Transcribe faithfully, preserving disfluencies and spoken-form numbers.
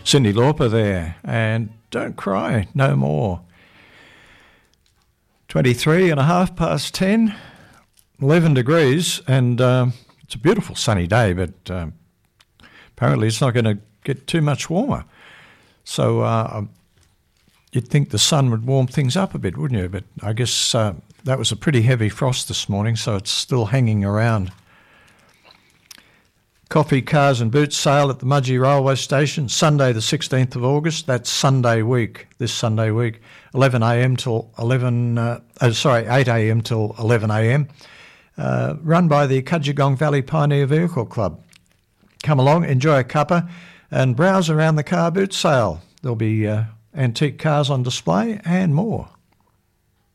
Cyndi Lauper there, and Don't Cry No More. twenty-three and a half past ten, eleven degrees, and um, it's a beautiful sunny day, but um, apparently it's not going to get too much warmer. So uh, you'd think the sun would warm things up a bit, wouldn't you? But I guess uh, that was a pretty heavy frost this morning, so it's still hanging around. Coffee, cars and boots sale at the Mudgee Railway Station, Sunday the sixteenth of August. That's Sunday week, this Sunday week, eleven a m till eleven, uh, oh, sorry, eight a m till eleven a m, uh, run by the Cudgegong Valley Pioneer Vehicle Club. Come along, enjoy a cuppa and browse around the car boot sale. There'll be uh, antique cars on display and more.